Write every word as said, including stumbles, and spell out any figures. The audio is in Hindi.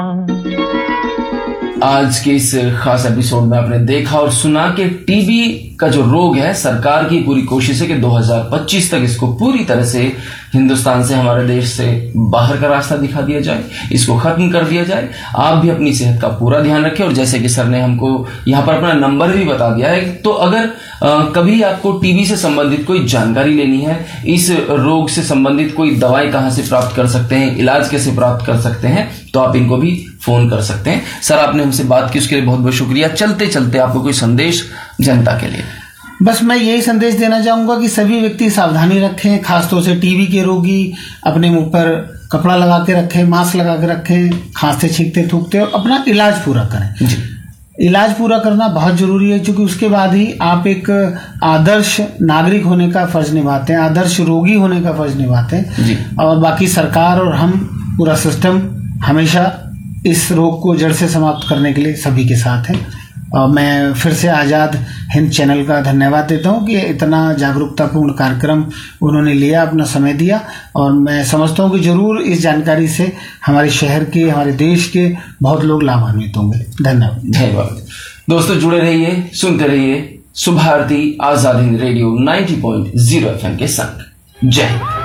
आज के इस खास एपिसोड में आपने देखा और सुना कि टीबी का जो रोग है, सरकार की पूरी कोशिश है कि दो हज़ार पच्चीस तक इसको पूरी तरह से हिंदुस्तान से, हमारे देश से बाहर का रास्ता दिखा दिया जाए, इसको खत्म कर दिया जाए। आप भी अपनी सेहत का पूरा ध्यान रखें और जैसे कि सर ने हमको यहाँ पर अपना नंबर भी बता दिया है, तो अगर आ, कभी आपको टीबी से संबंधित कोई जानकारी लेनी है, इस रोग से संबंधित कोई दवाई कहाँ से प्राप्त कर सकते हैं, इलाज कैसे प्राप्त कर सकते हैं, तो आप इनको भी फोन कर सकते हैं। सर, आपने हमसे बात की उसके लिए बहुत बहुत शुक्रिया। चलते चलते आपको कोई संदेश जनता के लिए? बस मैं यही संदेश देना चाहूंगा कि सभी व्यक्ति सावधानी रखें, खासतौर से टीबी के रोगी अपने मुंह पर कपड़ा लगा के रखें, मास्क लगा के रखें, खांसते छींकते थूकते और अपना इलाज पूरा करें। जी। इलाज पूरा करना बहुत जरूरी है, क्योंकि उसके बाद ही आप एक आदर्श नागरिक होने का फर्ज निभाते हैं, आदर्श रोगी होने का फर्ज निभाते हैं जी। और बाकी सरकार और हम पूरा सिस्टम हमेशा इस रोग को जड़ से समाप्त करने के लिए सभी के साथ हैं। और मैं फिर से आज़ाद हिंद चैनल का धन्यवाद देता हूं कि इतना जागरूकतापूर्ण कार्यक्रम उन्होंने लिया, अपना समय दिया, और मैं समझता हूं कि जरूर इस जानकारी से हमारे शहर के, हमारे देश के बहुत लोग लाभान्वित होंगे। धन्यवाद। धन्यवाद दोस्तों, जुड़े रहिए, सुनते रहिए सुबह आरती आजाद हिंद रेडियो नब्बे पॉइंट शून्य एफ एम के संग। जय हिंद।